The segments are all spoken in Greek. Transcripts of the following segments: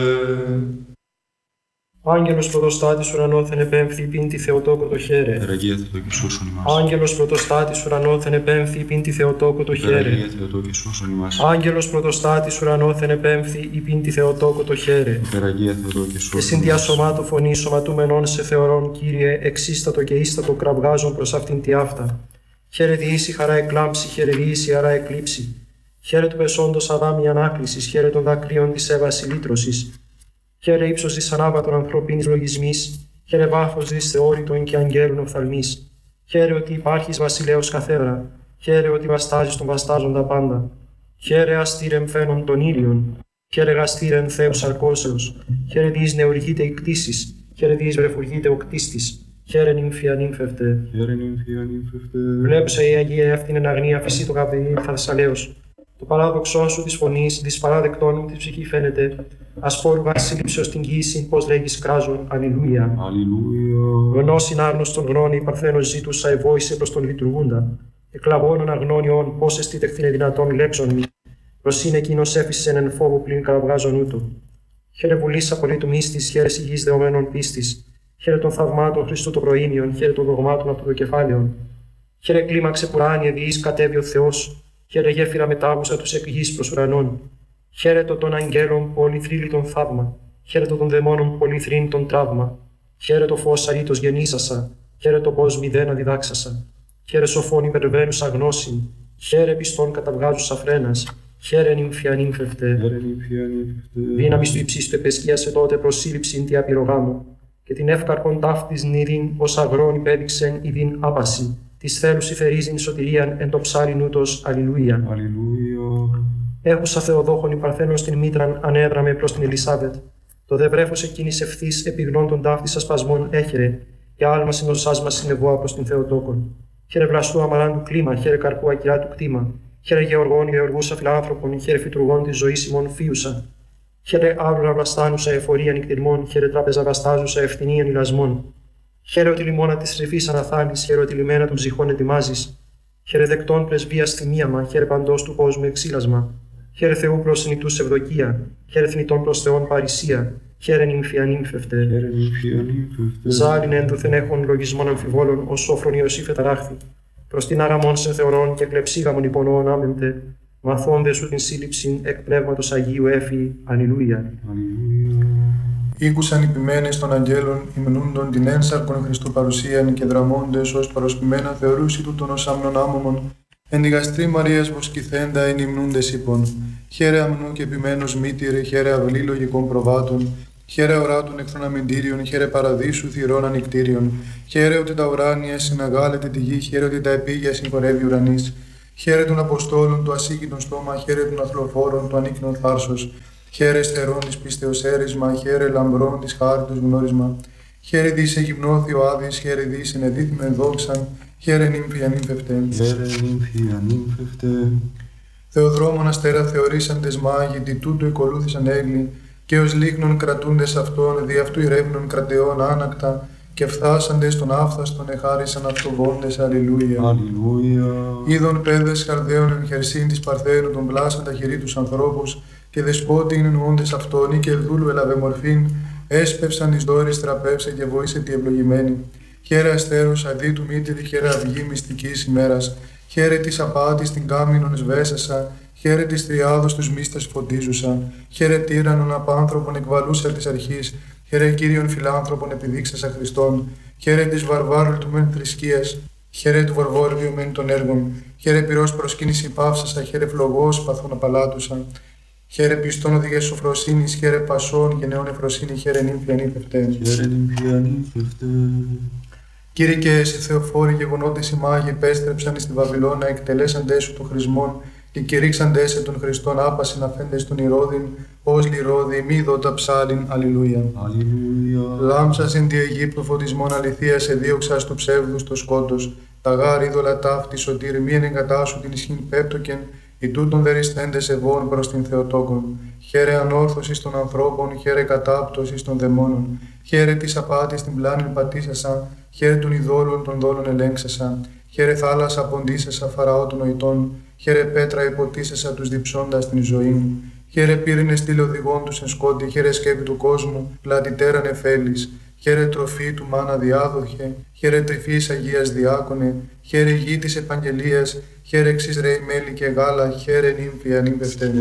Άγγελος πρωτοστάτης ουρανόθεν επέμφθη πίντη Θεοτόκο το χαίρε. Περαγία Θεοτό και σώσον ημάς. Άγγελος πρωτοστάτης ουρανόθεν επέμφθη πίντη Θεοτόκο το χαίρε. Περαγία Θεοτό και σώσον ημάς. Άγγελος πρωτοστάτης ουρανόθεν επέμφθη πίντη Θεοτόκο το χαίρε. Περαγία Θεοτό και σώσον Εσύν δια σωμάτου φωνή σωματούμενον σε θεωρών, Κύριε, εξίστατο και ίστατο κραυγάζον προς αυτήν τη αυτά. Χαίρε διήσει χαρά εκλάμψη, χαίρε διήσει χαρά εκλείψη. Χαίρε του πεσόντος αδάμι ανάκλησης, χαίρε των δακρύων της έβαση λύτρωσης. Χαίρε ύψος της ανάβατων ανθρωπίνης λογισμής, χαίρε βάθος της θεώρητων και αγγέλων οφθαλμής. Χαίρε ότι υπάρχεις βασιλέως καθέδρα, χαίρε ότι βαστάζεις τον βαστάζοντα πάντα. Χαίρε αστήρεμ φαίνον των ήλιων, χαίρε γαστήρεμ Θεός αρκώσεως, χαίρε διείς νεουργείται η κτήσης, χαίρε διείς βρεφουργείται ο κτίστης. Χαίρε νυμφία νύμφευτε. Χαίρε νυμφία νύμφευτε. Βλέπουσα η Αγία εύθυνεν αγνία φυσί το καπηλή θαρσαλέως. Το παράδοξό σου της φωνής, της παράδεκτών μου της ψυχή φαίνεται. Ασπόρου βασίλειψεως την γύση, πως λέγεις κράζον, αλληλούια. Αλληλούια. Γνώσιν άρνωστον γνώνη, η παρθένος ζήτουσα ευόησε προς τον λειτουργούντα. Εκλαβώνων αγνώνιον, πως εστίτεχθηνε δυνατόν λέξον μη. Προς είναι εκείνος έφυσεν εν φόβο πλην καραβγάζον ούτω. Χαίρε βουλής απολύτου μύστης, χαίρε σιγής δεωμένων πίστης. Χαίρε των θαυμάτων Χριστού των προήμιων, χαίρε των δογμάτων από το κεφάλαιον. Χαίρε κλίμαξε πουράνιε διείς κατέβει ο Θεός. Χαίρε γέφυρα μετάβουσα τους εκ γης προς ουρανών. Χαίρετο των αγγέλων πολυθρύλιτον θαύμα. Χαίρετο των δαιμόνων πολυθρύνητον τραύμα. Χαίρετο φως αρήτως γεννήσασα. Χαίρετο πως μηδένα διδάξασα. Χαίρε σοφών υπερβαίνουσα γνώσιν. Χαίρε πιστών καταβγάζουσα φρένας. Χαίρε νυμφία νύμφευτε. Δύναμις του υψίστου επεσκίασε τότε προσύλληψην τη απειρογάμου. Και την εύκαρπον ταύτης νηδίν ως αγρόν υπέδειξεν ηδίν άπαση. Της θέλους υφερίζειν σωτηρίαν εν το ψάριν ούτως. Αλληλούια. Έχουσα Θεοδόχων υπαρθένων στην μήτραν ανέδραμε προς την Ελισάβετ. Το δε βρέφος εκείνης ευθύς επιγνών των ταύτης ασπασμών έχερε, και άλμα συνοσάς μας συνεβόα προς την Θεοτόκον. Χαίρε βλαστού αμαράντου κλίμα, χαίρε καρπού ακυρά του κτήμα. Χαίρε γεωργών γεωργούσα φιλάνθρωπων, χαίρε φυτουργών της ζωής ημών φίουσα. Χαίρε άβλουρα βλαστάνουσα εφορία νυκτηρμών, χαίρε τράπεζα βαστάζουσα ευθυνίαν ηλασμών. Χαίρε ότι λιμόνα της ρηφής αναθάνεις, χαίρε ότι λιμένα των ψυχών ετοιμάζεις. Χαίρε δεκτών πρεσβείας θυμίαμα, χαίρε παντός του κόσμου εξήλασμα. Χαίρε Θεού προς νητούς ευδοκία, χαίρε θνητών προς Θεόν παρησία. Χαίρε νυμφία νύμφευτε. Ζάλιν ένδοθεν έχων λογισμών αμφιβόλων, ως σόφρον Ιωσήφ εταράχθη. Προς την άραμον σε θεωρών και κλεψίγαμον υπονοών άμεμπτε. Μαθώνται σου την σύλληψην εκ πνεύματος Αγίου έφη. Αλληλούια. Ήκουσαν οι ποιμένες των αγγέλων, υμνούντον την ένσαρκον Χριστού παρουσίαν και δραμώντες ως παροσπημένα θεωρούσι τούτον ως άμνον άμωμον. Εν τη γαστρή Μαρίας βοσκηθέντα εν υμνούντες είπων. Χαίρε αμνού και ποιμένος μήτηρε, χαίρε αυλή λογικών προβάτων. Χαίρε οράτων εχθρών αμυντήριων, χαίρε παραδείσου θυρών ανικτήριων. Χαίρε ότι τα ουράνια συναγάλεται τη γη, χαίρε ότι τα επίγεια συγχωρεύει ουρανής. Χαίρε των Αποστόλων του ασύγκητον στόμα, χαίρε των αθλοφόρων του ανίκνων θάρσος. Χαίρε στερών της πίστεως έρισμα, χαίρε λαμπρών της χάριτος γνώρισμα. Χαίρε δις εγυμνώθη ο Άδης, χαίρε δις ενεδίθημεν δόξαν, χαίρε νύμφια νύμφευτε. Θεοδρόμων αστέρα θεωρήσαντες μάγοι, τι τούτο εκολούθησαν έγκλη, και ως λίγνων κρατούντες αυτών, δι' αυτού ηρεύνων κρατεών άνακτα, και φθάσαντες των άφθαστον εχάρισαν αυτοβόντες. Αλληλούια. Είδων πέδες χαρδαίων εν χερσίν της Παρθένου των πλάσαντα χειρί τους ανθρώπους, και δεσπότη είναι νοούντες αυτόν, ή και δούλου έλαβε μορφήν, έσπευσαν εις δόρης τραπεύσε και βοήσε τη ευλογημένη. Χαίρε αστέρος αδί του μήτηρη, χαίρε αυγή μυστικής ημέρας. Χαίρε της απάτης την κάμινον σβέσασα, χαίρε της τριάδος τους μίστας φωτίζουσα. Χαίρε τύραννον απάνθρωπον εκβαλούσα της αρχής, χαίρε Κύριον φιλάνθρωπον επιδείξασα Χριστόν. Χαίρε της βαρβάρου του μεν θρησκείας, χαίρε του βαρβόριου μεν των έργων. Χαίρε πυρός προσκύνηση πάυσασα, χαίρε φλογός παθών απαλάτουσα. Χαίρε πιστόν οδηγές σοφροσύνης, χαίρε πασών και νεόν εφροσύνη, χαίρε νύμφια νύμφευτε. Κύριε και εσύ Θεοφόροι γεγονότες οι μάγοι επέστρεψαν στη Βαβυλώνα, εκτελέσαντές σου των χρησμών και κηρύξαντές σε των Χριστών άπασιν αφέντες των Ηρώδην, ως λιρώδη μη δότα ψάλιν. Αλληλούια. Λάμψας εν τη Αιγύπτου φωτισμόν αληθείας εδίωξας του ψεύδους το σκότος, τα γάρ είδωλα ταύτη σωτήρ μη ενεγκατάσου την ισχύν πέπτοκεν, οι τούτων δεριστέντες ευών προς την Θεοτόκον. Χαίρε ανόρθωσης των ανθρώπων, χαίρε κατάπτωσης των δαιμόνων. Χαίρε της απάτης την πλάνην πατήσασα, χαίρε των ειδόλων των δόλων ελέγξασα. Χαίρε θάλασσα ποντίσασα φαραώ των νοητών, χαίρε πέτρα υποτίσασα τους διψώντας την ζωή. Χαίρε πύρινε στήλε οδηγών του εν σκότη, χαίρε σκέπη του κόσμου, πλατητέραν εφέλης. Χαίρε τροφή του μάνα διάδοχε, χαίρε τρυφής Αγίας διάκονε, χαίρε γη της επαγγελίας, χαίρε εξής ρέι μέλι και γάλα, χαίρε νύμφη ανήμπευτε.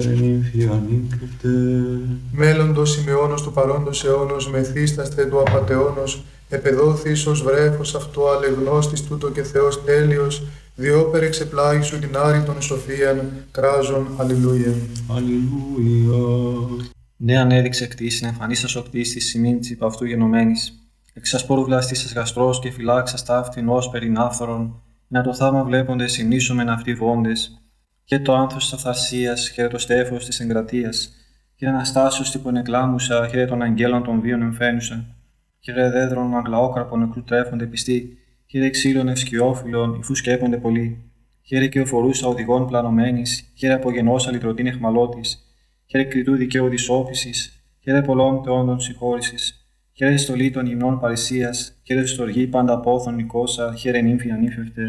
Μέλλοντος σημειώνος του παρόντος αιώνος, μεθύσταστε του απατεώνος, επεδόθης ως βρέφος αυτό αλεγνώστης τούτο και Θεός τέλειος, διόπερ εξεπλάγει σου την άρρητον σοφίαν, κράζον, αλληλούια. Ναι, ανέδειξε κτήσιν, εμφανίσας ο κτίστης σημείντης υπ' αυτού γενομένης. Εξασπόρου βλαστήσας γαστρός και φυλάξας ταύτην ως περινάφθορον, να το θαύμα βλέποντες συνήσομεν αυτοί βόντες. Και το άνθος της αυθαρσίας, χαίρε το στέφος της εγκρατείας, χαίρε αναστάσεως τύπων εκλάμουσα, χαίρε των αγγέλων των βίων εμφαίνουσα. Χαίρε δέδρων αγλαόκραπων νεκρού τρέφονται πιστοί, χαίρε ξύλων ευσκιόφυλλων, υφού σκέπονται πολλοί. Χαίρε και οφορούσα οδηγών πλανωμένης, χαίρε απογενώσα λυτρωτήν εχμαλώτης. Χαίρε κριτού δικαίου δυσόπισης, χαίρε πολλών θεόντων συγχώρησης. Χαίρε στολή των υμνών παρησίας, χαίρε στοργή πάντα πόθων νικόσα, χαίρε νύμφη ανήφευτε.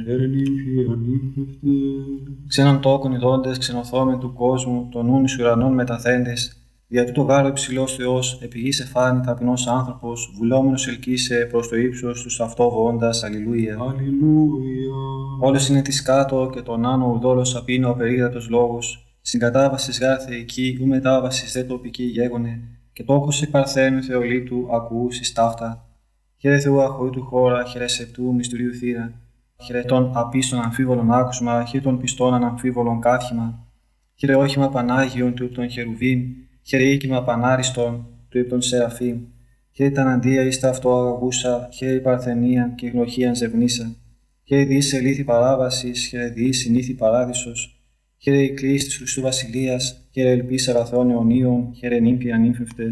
Ξένων τόκων ειδώντες, ξενοθόμεν του κόσμου, των νουν εις ουρανών μεταθέντες. Δια τούτο γάρο υψηλός Θεός, επί γης εφάνη ταπεινός άνθρωπος, βουλόμενος ελκύσε προς το ύψος του αυτό βοώντας, αλληλούια. Όλος είναι της κάτω και τον άνω ουρδόλος απίνω ο περίγρατος λόγος. Συγκατάβασης γάρ θεϊκή, ου μετάβασης δε τοπική γέγονε, και τόκος εκ παρθένου Θεολήτου ακούσεις ταύτα. Χαίρε Θεού αχωρήτου χώρα, χαίρε σεπτού μυστηρίου θύρα. Χαίρε των απίστων αμφίβολων άκουσμα, χαίρε των πιστών αναμφίβολων κάθημα. Χαίρε όχημα Πανάγιον του των Χερουβίμ, χαίρε οίκημα Πανάριστον του υπ' των Σεραφείμ. Χαίρε τα αντία εις τα αυτό αγαγούσα, χαίρε η παρθενία και η γνωχίαν ζευνήσα. Χαίρε διείς ελήθη παράβασης, χαίρε διείς συνήθη παράδεισος. Χαίρε η κλίση της Χριστού Βασιλείας, χαίρε ελπίς αγαθών αιωνίων, χαίρε νύμφη ανήφευτε.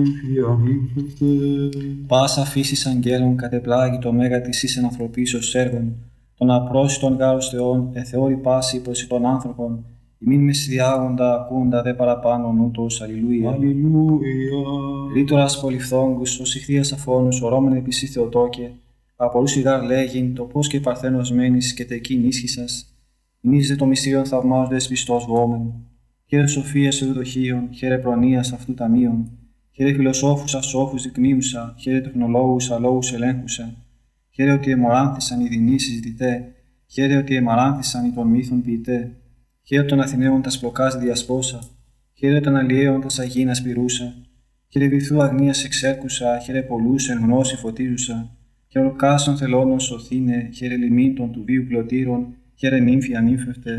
Πάσα φύσης αγγέλων κατεπλάγει το μέγα της εις ενανθρωπίσεως έργων, των απρόσιτων γάρος Θεών, εθεώρη πάση προς των άνθρωπων, ημίν μεσδιάγοντα ακούντα δε παραπάνω νούτος, αλληλούια. Ρήτορας πολυφθόγκους, ως ηχθείας αφώνους, ορώμεν επίσης Θεοτόκε, απορούς ηγάρ λέγειν, το πώς και παρθένος μένεις και τεκείν ίσχυσας. Ημείς δε το μυστήριον θαυμάζοντες πιστός βόμεν. Χαίρε σοφίας ευδοχίων, χαίρε προνοίας αυτού ταμείων. Χαίρε φιλοσόφους ασόφους δεικνύουσα, χαίρε τεχνολόγους αλόγους ελέγχουσα. Χαίρε ότι εμοράνθησαν οι δεινοί συζητητέ, χαίρε ότι εμαράνθησαν οι των μύθων ποιητέ. Χαίρε των Αθηναίων τας πλοκάς διασπόσα, χαίρε των αλλιέων τας αγίνας πυρούσα. Χαίρε βυθού αγνίας εξέρκουσα, χαίρε πολλούς εν γνώση φωτίζουσα. Χαίρε ολκάσων θελώνων σωθήνε, χαίρε λιμήτων του βίου πλωτήρων. Χαίρε νύμφη ανήφευτε.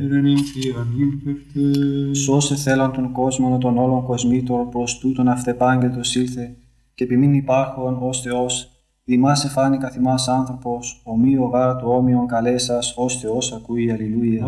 Σώσε θέλαν τον κόσμο των όλων κοσμήτων προς τούτον αυτεπάγγελτος ήλθε, και επιμήν υπάρχον ως Θεός, δημάς εφάνη καθημάς άνθρωπος, ομοίο γάρα του όμοιον καλέσας, ως Θεός ακούει, αλληλούια.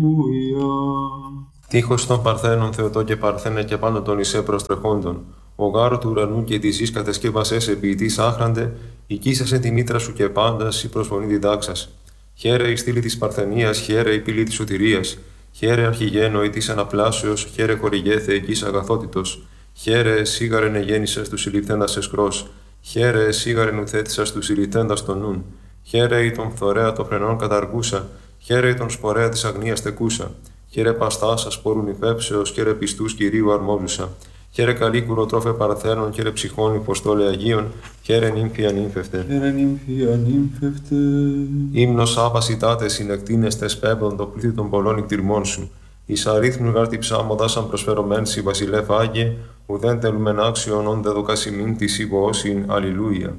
Τείχος των Παρθένων Θεοτό και Παρθένε και πάνω των Ισέ προστρεχόντων. Ο γάρο του ουρανού και της γης κατεσκεύασες ποιητής άχραντε, οικίσασε τη μήτρα σου και πάντας η προσφωνή διδάξας. Χαίρε η στήλη της Παρθενίας, χαίρε η πύλη της σωτηρίας. Χαίρε αρχηγένο ή της αναπλάσεως, χαίρε χορηγέ θεϊκής αγαθότητος. Χαίρε σίγαρεν εγέννησες του συλληφθέντας εσκρός. Χαίρε σίγαρεν ουθέτησας του συλληφθέντας των νουν. Χαίρε η τον φθορέα των φρενών καταργούσα. Χαίρε η τον σπορέα της αγνίας τεκούσα. Χαίρε παστάσα σπόρουν υφέψεως, χαίρε πιστούς Κυρίου αρμόζουσα. Χαίρε καλή κουροτρόφε Παρθένων, χαίρε ψυχών υποστόλε Αγίων, χαίρε νύμφη ανήμφευτε. Ύμνος άπασιτάτε συνεκτίνεστες πέμπτον το πλήθη των πολλών νικτυρμών σου. Εις αρίθμου γάρτη ψάμοντας αν προσφερωμένσι βασιλεύ Άγιε, ουδέν τελούμεν άξιον όντε δοκασιμήν της υποώσιν, αλληλούια.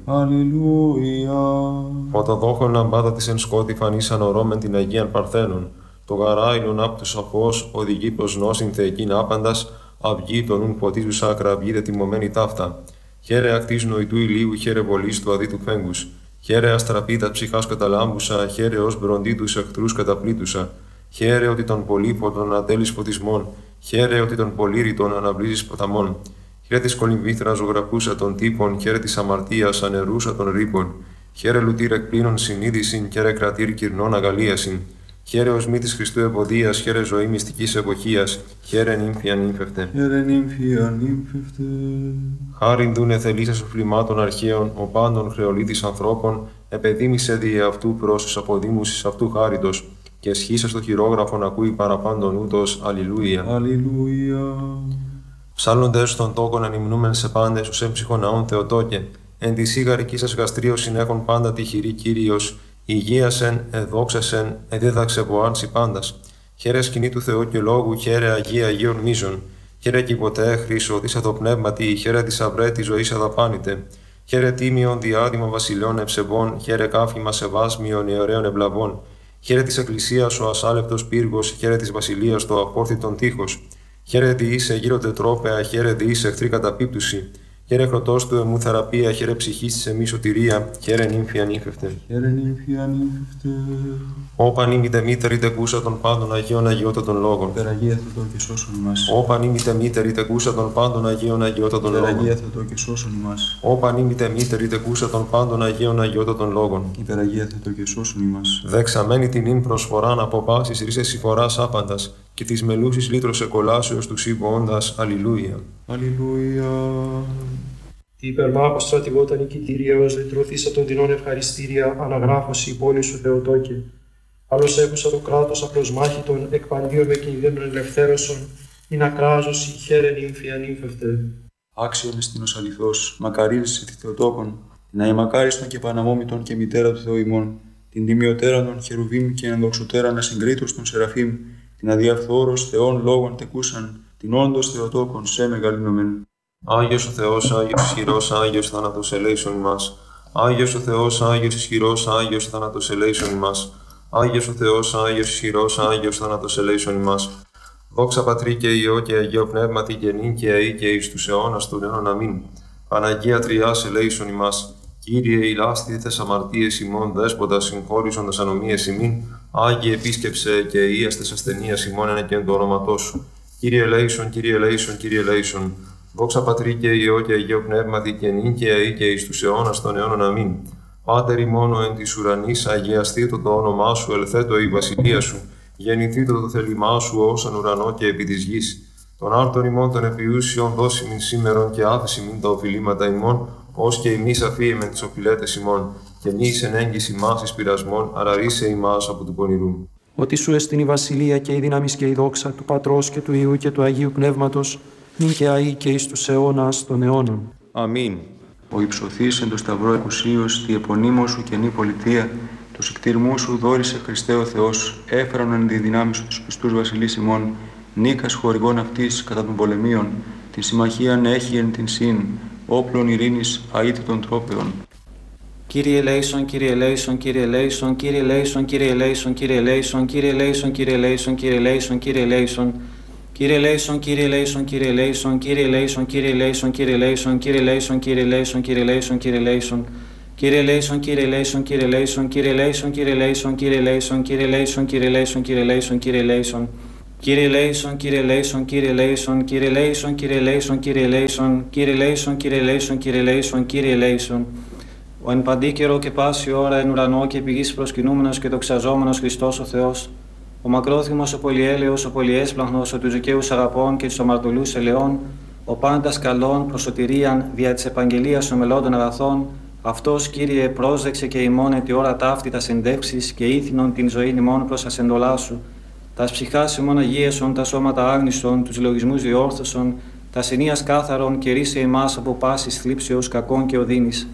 Φωτοδόχων λαμπάδα της εν σκότη φανίσαν ορώμεν την Αγίαν Παρθένων. Το γαράιλον απ' του σαφώς οδηγεί προς νόσιν θεϊκήν άπαντας, αυγή των ουν ποτίζουσα ακραυγή τιμωμένη ταύτα. Χαίρε ακτής νοητού ηλίου, χαίρε βολής του αδίτου φέγγους. Χαίρε αστραπίτα ψυχάς καταλάμπουσα, χαίρε ως μπροντί τους εχθρούς καταπλήτουσα. Χαίρε ότι των πολύποτων ατέλεις φωτισμών, χαίρε ότι των πολύρητων αναβλύζεις ποταμών. Χαίρε της κολυμβήθρας ζωγραφούσα των τύπων, χαίρε της αμαρτίας ανερούσα των ρήπων. Χαίρε λουτήρ εκπλήνων συνείδησιν, χαίρε κρατήρ κυρνών αγαλίασιν. Χαίρε ως μη της Χριστού ευωδίας, χαίρε ζωή μυστικής εποχίας, χαίρε νύμφη ανήμφευτε. Χάριν δούνε θελήσας οφλημάτων αρχαίων, ο πάντων χρεολίτης ανθρώπων, επεδίμησε δι' αυτού προς αποδήμουσης αυτού χάριτος, και σχήσα στο χειρόγραφον ακούει παραπάντων ούτως, αλληλούια. Ψάλλοντες των τόκων ανυμνούμεν σε πάντες ως έμψυχον ναών Θεοτόκε, εν τη σίγαρική σας γαστρίωσιν έχουν πάντα τυχηρή Κύριος, υγείασεν, εδόξασεν, εδίδαξε βοάνση πάντας. Χαίρε σκηνή του Θεού και λόγου, χαίρε Αγία Αγίων μίζων. Χαίρε κι ποτέ χρήσο, δίσα το πνεύματι, χαίρε τη αυρέ τη ζωή αδαπάνητε. Χαίρε τίμιον διάδημα βασιλιών ευσεβών, χαίρε κάφημα σεβάσμιων ιερέων ευλαβών. Χαίρε τη Εκκλησία ο ασάλεπτο πύργο, χαίρε τη βασιλεία το απόρθητον τείχο. Χαίρε διήσε γύρω τετρόπαια, χαίρε διήσε εχθρή καταπίπτουση. Χαίρε χρωτός του εμού θεραπεία, χαίρε ψυχής της εμείς σωτηρία, χαίρε νύμφη ανήφευτε. Χαίρε νύμφη ανήφευτε. Όπαν ήμητε μήτερη τεκούσα των πάντων Αγίων Αγιώτατων λόγων. Υπεραγία Θεοτό και σώσον ημάς. Όπαν ήμητε μήτερη τεκούσα των πάντων Αγίων Αγιώτατων λόγων. Υπεραγία Θεοτό και σώσον ημάς. Όπαν ήμητε μήτερη τεκούσα των πάντων Αγίων Αγιώτατων λόγων. Υπεραγία Θεοτό και σώσον ημάς. Δεξαμένη την ύν προσφοράν από πάσης ρίσες συμφοράς άπαντας και της μελούσης λύτρωσε κολάσεως του σύμβοντας. Αλληλούια. Αλληλούια. Η υπερμάχο στρατηγόταν νικητήρια ως λυτρωθήσα των δεινών ευχαριστήρια, αναγράφωση η πόλη σου Θεοτόκε. Άλλος έχουσα το κράτος απλοσμάχητον, εκπαντίων με κινδύνων ελευθέρωσον, ή να κράζωση, χαίρε νύμφη ανήμφευτε. Άξιον εστίνος αληθώς, μακαρίλησε τη Θεοτόκον, την αημακάριστον και παναμόμητον και μητέρα του Θεού ημών, την τιμιωτέραν των Χερουβίμ και ενδοξωτέραν ασυγκρίτως των Σεραφείμ, την αδιαφθόρος Θεών λόγων τεκούσαν, την όντως Θεοτόκον σε μεγαλύνομεν. Άγιος ο Θεός, Άγιος ισχυρός, Άγιος θάνατος ελέησον ημάς. Άγιος ο Θεός, Άγιος ισχυρός, Άγιος θάνατος ελέησον ημάς. Άγιος ο Θεός, Άγιος ισχυρός, Άγιος θάνατος ελέησον ημάς. Δόξα Πατρί και Υιό και Αγίο Πνεύματι και νυν και αεί και εις τους αιώνας των αιώνων αμήν. Παναγία Τριάς ελέησον ημάς. Κύριε ηλάστηθες αμαρτίες ημών, δέσποτας συγχώρησον τας ανομίες ημίν. Άγιε επίσκεψε και ίαστες ασθενείας ημών εν εκεν το όνοματό σου. Κύριε ελέησον, Κύριε ελέησον, Κύριε ελέησον. Δόξα Πατρί και Υιό και Αγίο Πνεύματι και νυν και αεί και εις τους αιώνας των αιώνων αμήν. Πάτερ ημών εν της ουρανής, αγιαστήτω το όνομά σου, ελθέτω η βασιλεία σου. Γεννηθήτω το θέλημά σου ως εν ουρανό και επί της γης. Τον άρτον ημών των επιούσιων δώσιμην σήμερον και άφεσιμην τα οφειλήματα ημών, ως και ημείς αφίεμεν τις οφειλέτες ημών. Και μη εις εν έγκυς ημάς εις πειρασμών, αραρίσε ημάς από του πονηρού. Ότι σου εστιν η βασιλεία και η δύναμη και η δόξα του Πατρός και του Υιού και του Αγίου Πνεύματος, νυν και αεί και εις τους αιώνας των αιώνων. Αμήν. Ο υψωθής εν το σταυρό εκουσίως, τη επωνύμω σου καινή πολιτεία, του συκτηρμού σου δόρισε Χριστέ ο Θεός, έφεραν εν τη δυνάμει σου τους πιστούς βασιλείς ημών, νίκας χορηγών αυτής κατά των πολεμίων, την συμμαχίαν έχει εν την συν, όπλων ειρήνης αίτητων τρόπεων. Κύριε ελέησον, Κύριε ελέησον, Κύριε ελέησον, Κύριε ελέησον, Κύριε ελέησον, Κύριε ελέησον, Κύριε ελέησον, Κύριε ελέησον, Κύριε ελέησον, Κύριε ελέησον. Κύριε ελέησον, Κύριε ελέησον, Κύριε ελέησον, Κύριε ελέησον, Κύριε ελέησον, Κύριε ελέησον, Κύριε ελέησον, Κύριε ελέησον, Κύριε ελέησον, Κύριε ελέησον. Κύριε ελέησον, Κύριε ελέησον, Κύριε ελέησον, Κύριε ελέησον, Κύριε ελέησον, Κύριε ελέησον, Κύριε ελέησον, Κύριε ελέησον, Κύριε ελέησον, Κύριε ελέησον. Κύριε ελέησον, Κύριε ελέησον, Κύριε ελέησον, Κύριε ελέησον, Κύριε ελέησον, Κύριε ελέησον, Κύριε ελέησον, Κύριε ελέησον, Κύριε ελέησον, Κύριε ελέησον. Ο εν παντή καιρό και πάση ώρα εν ουρανό και επί γης προσκυνούμενος και δοξαζόμενος Χριστός ο Θεός, ο μακρόθυμος, ο πολυέλεος, ο πολυέσπλαχνος, ο τους δικαίους αγαπών και τους αμαρτωλούς ελαιών, ο πάντας καλών προς σωτηρίαν δια της επαγγελίας των μελώντων αγαθών, αυτός, Κύριε, πρόσδεξε και ημών τη ώρα ταύτη τα συντεύξεις και ήθινον την ζωή ημών προς ασεντολά σου. Τας ψυχάς ημών αγίεσον, τα σώματα άγνησον, τους λογισμούς διόρθωσον, τα συνείας κάθαρον και ρίσε ημάς από πάσης θλίψεως κακών και οδύνης.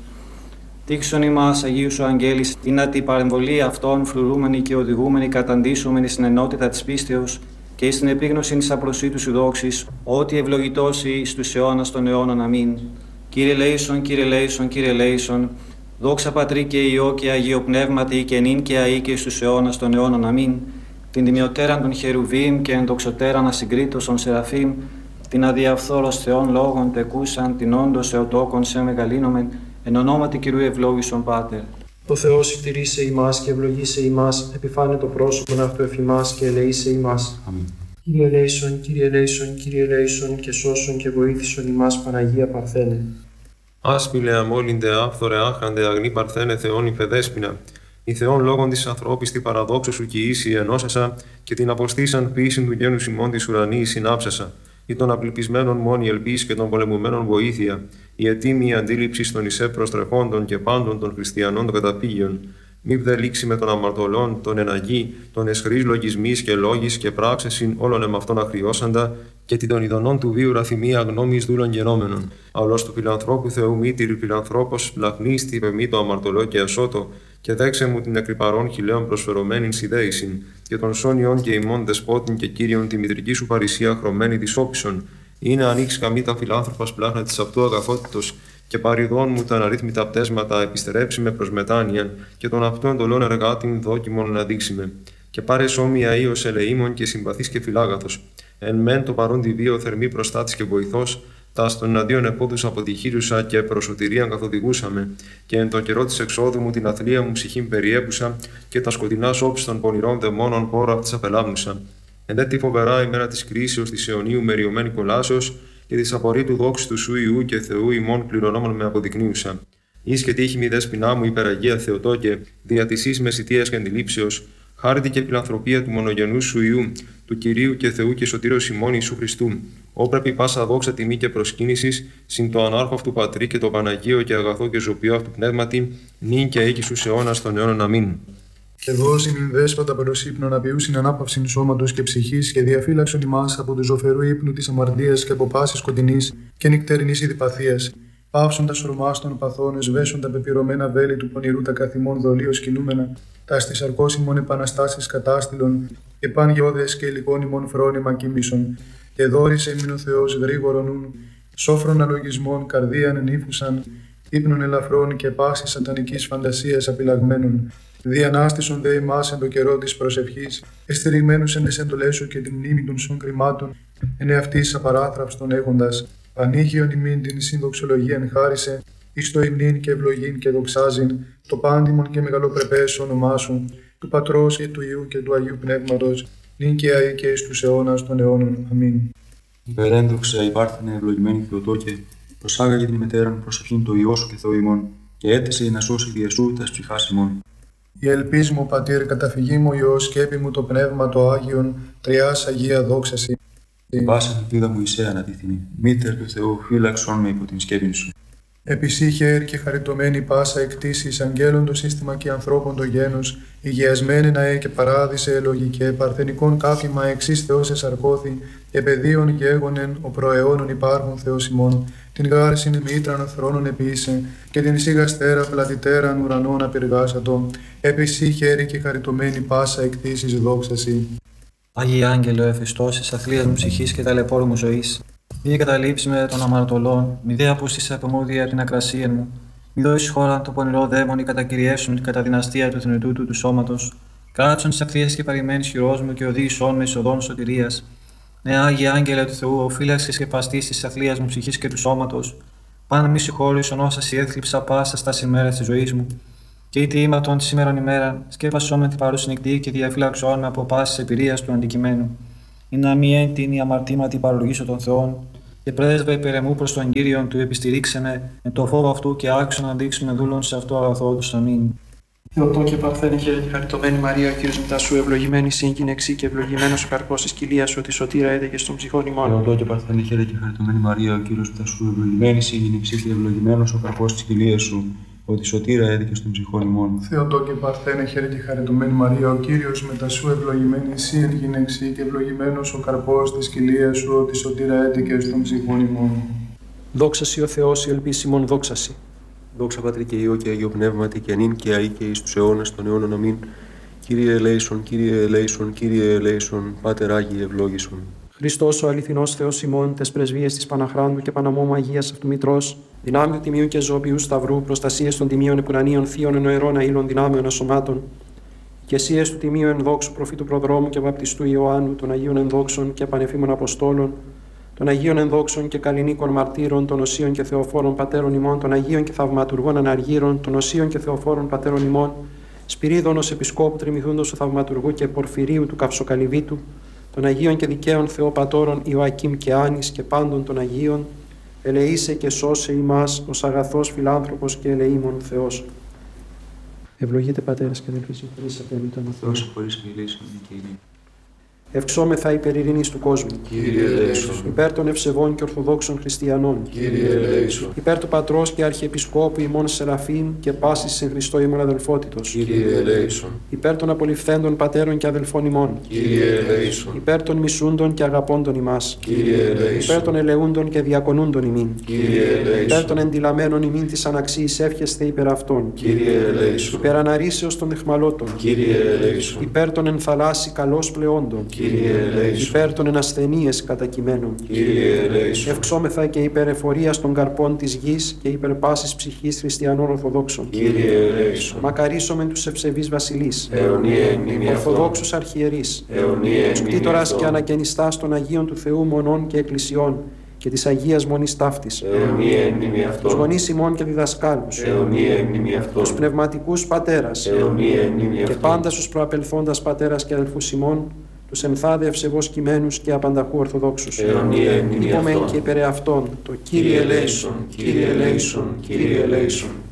Τύξον ημάς, Αγίου σου αγγέλης, την την παρεμβολή αυτών φρουρούμενοι και οδηγούμενοι καταντήσομενοι στην ενότητα της πίστεως και στην επίγνωση της απροσίτου σου δόξης, ότι ευλογητώσει στους αιώνας των αιώνων. Αμήν. Κύριε ελέησον, Κύριε ελέησον, Κύριε ελέησον, δόξα Πατρί και Υιό και Αγίο Πνεύματι και νυν και αεί και στους αιώνας των αιώνων. Αμήν. Την τιμιωτέραν των Χερουβίμ και ενδοξωτέραν ασυγκρίτως των Σεραφείμ, την αδιαφθόρος Θεών λόγων τεκούσαν, την όντως Θεοτόκον σε μεγαλύνομεν, εν ονόματι Κυρίου ευλόγησον Πάτερ. Ο Θεός συντηρήσε ημάς και ευλογήσε ημάς, επιφάνε το πρόσωπον αυτού εφημάς και ελεήσε ημάς. Αμήν. Κύριε ελέησον, Κύριε ελέησον, Κύριε ελέησον και σώσον και βοήθησον ημάς Παναγία Παρθένε. Άσπηλε αμόλυντε άφθορε άχαντε αγνή Παρθένε Θεόν υφεδέσποινα. Η Θεόν λόγων της ανθρώπης τη παραδόξου σου κι ίση ενώσασα και την αποστήσαν ποιήσιν του γένους ημών της ουρανής συνάψασα. Ή των απληπισμένων μόνη ελπίς και των πολεμουμένων βοήθεια, η ετοίμη αντίληψη των εισέ προστρεχόντων και πάντων των χριστιανών των καταφύγιων, Μη δε λήξει με τον αμαρτωλών, τον εναγή, τον εσχρής λογισμής και λόγης και πράξεσιν όλων εμαυτών αχριώσαντα, και την των ειδονών του βίου ραθυμία γνώμης δούλων γενόμενων. Αυλός του φιλανθρώπου Θεού μήτηρη φιλανθρώπος, λαχνίστη πεμή το αμαρτωλό και ασώτο, και δέξε μου την εκρυπαρών χιλέων προσφερωμένην σιδέησιν, και των σόνιων και ημών δεσπότην και κύριον τη μητρική σου παρησία χρωμένη της όπισον. Είναι ανοίξει καμή τα φιλάνθρωπας πλάχνα της αυτού αγαθότητος, και παριδών μου τα αναρρύθμιτα πτέσματα επιστερέψει με προς μετάνοιαν, και των αυτών εντολών εργάτην δόκιμον να δείξει με. Και πάρε όμοια ίος ελεήμων και συμπαθής και φιλάγαθος. Εν μεν το παρόν τη βίο θερμή προστάτης και βοηθός, τα στον εναντίον επόδους αποτυχήρουσα και προσωτηρίαν καθοδηγούσαμε, και εν το καιρό της εξόδου μου την αθλία μου ψυχήν περιέπουσα, και τα σκοτεινά όψη των πονηρών δαιμόνων πόρο αυτής απελάμνουσα. Εν δε τη φοβερά ημέρα της κρίσεως της αιωνίου μεριωμένη κολάσεως, και της απορρίτου δόξης του σου Ιού και Θεού ημών κληρονόμων με αποδεικνύουσα. Εις και τύχη μη δέσποινά μου υπεραγία Θεοτόκε, δια της εις μεσητείας και αντιλήψεως, χάρητη και φιλανθρωπία του μονογενού σου Ιού, του Κυρίου και Θεού και Σωτήρος ημών Ιησού Χριστού. Όπρεπη πάσα δόξα τιμή και προσκύνησης, συν το ανάρχο αυτού Πατρί και το Παναγίο και αγαθό και ζωπιό αυτού πνεύματι, νυν και οίκη σου αιώνας των αιώνων. Αμήν. Και δώσει νυν δέσποτα προς ύπνον απειούσιν ανάπαυσιν σώματος και ψυχής, και διαφύλαξον ημάς από του ζωφερού ύπνου της αμαρτίας και από πάσης σκοτεινής και νυκτερινής ειδηπαθίας. Πάυσον τα σωρμάς των παθών, εσβέσον τα πεπυρωμένα βέλη του πονηρού τα καθημών δολίως κινούμενα, τα στις αρκώσιμων επαναστάσεις κατάστηλων, και παν γεώδες και υλικών ημών φρόνημα κοίμησον. Και δόρισε ημιν ο Θεός γρήγορον νουν, σόφρον αλογισμών καρδίαν ενήφουσαν, ύπνων ελαφρών και πάσης σατανικής φαντασίας απειλαγμένων. Διανάστησον δε ημάς εν το καιρό της προσευχής, εστηριγμένους εν τις εντολές σου και την μνήμη των σων κρυμάτων, εν εαυτής απαράθραυστον έχοντας. Πανήγιον ημίν την συνδοξολογίαν χάρισε, εις το υμνήν και ευλογήν και δοξάζειν, το πάντιμον και μεγαλοπρεπές όνομά σου, του Πατρός και του Υιού και του Αγίου Πνεύματος, νυν και αεί και εις τους αιώνας των αιώνων. Αμήν. Υπερέντοξα υπάρχουνε ευλογημένη Θεοτόκε, προσάγαγε την μετέραν προσευχήν το Υιό σου και Θεό ημών, και έτησε να σώσει διεσού τας ψυχάς ημών. Η ελπίς μου, Πατήρ, καταφυγή μου Υιός, σκέπη μου το Πνεύμα το Άγιον, τριάς Αγία δόξαση. Η πάσα ελπίδα μου εισέ ανατίθινη, μήτερ του Θεού φύλαξον με υπό την σκέπη σου. Επισύχε και χαριτωμένη πάσα εκτίσεις, αγγέλων το σύστημα και ανθρώπων το γένος, υγιασμένη ναέ και παράδεισε ελογικέ, παρθενικών κάφημα εξής Θεός εσαρκώθη, και παιδίων γέγονεν ο προαιώνων υπάρχων Θεός ημών, την γάρσιν μήτραν θρόνων επίησε, και την σιγαστέρα πλατητέραν ουρανών απειργάσατο, επισύχε και χαριτωμένη πάσα εκτίσεις δόξαση. Άγιε Άγγελο, εφιστώσεις αθλίας μου ψυχής και ταλαιπώρου μου ζωής, μη καταλήψει με των αμαρτωλών, μη δε απούστησε από μου δια την ακρασία μου, μη δώσει χώρα το πονηρό δαίμονι κατακυριεύσουν κατά δυναστεία του θνητού του σώματος, κάτσον στις ευθείες και παρημένης χειρός μου και οδήγησόν με εισοδόν σωτηρίας. Ναι, Άγιε Άγγελε του Θεού, οφείλαξε και παστής της αθλίας μου ψυχής και του σώματος, πάνω μη συγχώρησον όσα σι έθλιψα πάσα στα ημέρας της ζωής μου. Και είτε ήμαρτον τη σήμερον ημέρα, σκέπασόν με την παρούση νυχτή και διαφύλαξόν με από πάσης εμπειρίας του αντικειμένου. Ή να μη έντην η αμαρτήματι παρολογήσω των Θεών, και πρέσβε υπερεμού προς τον Κύριον του επιστηρίξε με, με το φόβο αυτού και άξιο να δείξουμε δούλων σε αυτό αγαθό του. Αμήν. Θεοτόκε παρθένε χαίρε και χαριτωμένη Μαρία, ο Κύριος μετά σου, ευλογημένη σύγκυνεξή και ευλογημένος ο καρπός της κοιλίας σου, τη σωτήρα έδεκε στον ψυχών ημών. Θεοτόκε παρθένε χαίρε και χαριτωμένη Μαρία, ο Κύριος μετά σου, ευλογημένη σύγκυνεξή και ευλογημένος ο καρπός της κοιλίας σου, ότι σωτήρα έδικε στον ψυχών ημών. Θεοτόκε παρθένε χαίρε και χαριτωμένη Μαρία, ο Κύριος μετά σου, ευλογημένη εσύ εν γυναίξη και ευλογημένος ο καρπός της κοιλίας σου, ότι σωτήρα έδικε στον ψυχών ημών. Δόξασι ο Θεός, η ελπίση ημών δόξασι. Δόξα Πατρί και Υιό και Αγίο Πνεύματι και νυν και αεί και εις τους αιώνας των αιώνων. Αμήν. Κύριε ελέησον, Κύριε ελέησον, Κύριε ελέησον, Πάτερ Άγιε ευλόγησον. Χριστός ο αληθινός Θεός ημών, τες πρεσβείες της Παναχράντου και Παναμόμου Αγίας Αυτού Μητρός, δυνάμεου τιμίου και ζώπιου σταυρού, προστασίες των τιμίων επουρανίων θείων ενοερών αήλων δυνάμεων ασωμάτων, ικεσίες του τιμίου ενδόξου προφήτου προδρόμου και βαπτιστού Ιωάννου, των Αγίων ενδόξων και πανεφήμων Αποστόλων, των Αγίων ενδόξων και καλλινίκων μαρτύρων, των Οσίων και Θεοφόρων πατέρων ημών, των Αγίων και θαυματουργών αναργύρων, των Οσίων και Θεοφόρων πατέρων ημών, Σπυρίδωνος Επισκόπου Τριμηθούντος του Θαυματουργού και Πορφυρίου του Καυσοκαλυβίτου, των Αγίων και Δικαίων Θεοπατώρων Ιωακήμ και Άνης και πάντων των Αγίων, ελεήσε και σώσε ημάς ως αγαθός φιλάνθρωπος και ελεήμων Θεός. Ευλογείτε πατέρας και αδελφοί, συγχωρήσατε εμείς τον Θεός χωρίς μιλήσεων και ειρήνη. Ευξόμεθα υπέρ ειρήνης του κόσμου. Κύριε ελέησον. Υπέρ των ευσεβών και ορθοδόξων χριστιανών. Κύριε ελέησον. Υπέρ του Πατρός και Αρχιεπισκόπου ημών Σεραφείμ και πάσης εν Χριστώ ημών αδελφότητος. Κύριε ελέησον. Υπέρ των απολυφθέντων πατέρων και αδελφών ημών. Κύριε ελέησον. Υπέρ των μισούντων και αγαπώντων ημάς. Κύριε ελέησον. Υπέρ των ελεούντων και διακονούντων ημίν. Κύριε ελέησον. Υπέρ των εντυλαμένων ημίν της αναξίης εύχεσθε υπέρ αυτών. Κύριε ελέησον. Υπέρ αναρρήσεως των αιχμαλώτων. Κύριε ελέησον. Υπέρ των ενθαλάσσι καλώς πλεόντων. Κύριε ελέησον. Υπέρ των ενασθενείες κατακειμένων. Κύριε ελέησον. Ευξόμεθα και υπέρ εφορίας των καρπών της γης και υπέρ πάσης ψυχής χριστιανών Ορθοδόξων. Κύριε ελέησον. Μακαρίσομεν τους ευσεβείς βασιλείς. Αιωνία εν μνήμη αυτών. Ορθοδόξους αρχιερείς. Αιωνία εν Τους μνήμη κτήτορας αυτών. και ανακαινιστάς των Αγίων του Θεού μονών και εκκλησιών και της Αγίας Μονής Ταύτης. Αιωνία εν μνήμη Τους αυτών. γονείς ημών και διδασκάλους. Αιωνία εν μνήμη Τους αυτών. πνευματικούς πατέρας. Αιωνία εν μνήμη Και αυτών. πάντα στους προαπελθόντας πατέρας και αδελφούς ημών, τους ενθάδε ευσεβώς κειμένους και απανταχού Ορθοδόξους. Αιωνία εν μνήμη Είπομεν αυτών. και υπερ αυτών το Κύριε ελέησον, Κύριε ελέησον, Κύριε ελέησον.